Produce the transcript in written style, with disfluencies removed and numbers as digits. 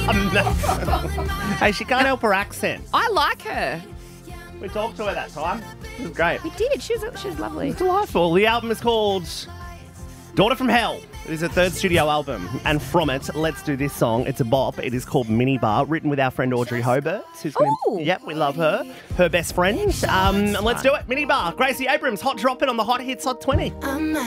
Hey, she can't help her accent. I like her. We talked to her that time. It was great. We did. She was lovely. Delightful. The album is called Daughter from Hell. It is her third studio album, and from it, let's do this song. It's a bop. It is called Minibar, written with our friend Audrey Hobart. Ooh. Yep, we love her. Her best friend. And let's do it. Minibar. Gracie Abrams, Hot Drop It on the Hot Hits Hot 20.